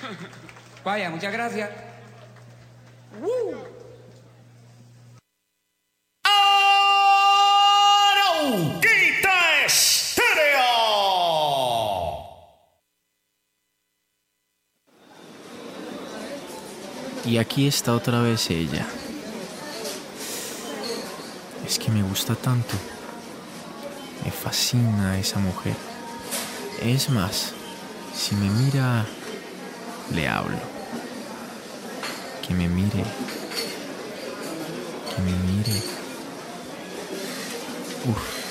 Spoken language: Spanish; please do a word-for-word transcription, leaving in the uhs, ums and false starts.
Vaya, muchas gracias. Uh. ¡Arauquita Estéreo! Y aquí está otra vez ella. Es que me gusta tanto. Me fascina esa mujer. Es más, si me mira, le hablo. Que me mire. Que me mire. Uf.